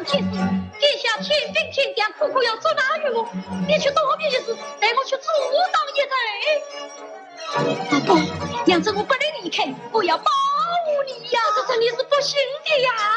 情事，眼下天兵天将，苦苦要捉拿于我，你却多别一事，带我去阻挡一贼。阿公，杨正我不能离开，我要保护你呀！这是你是不行的呀！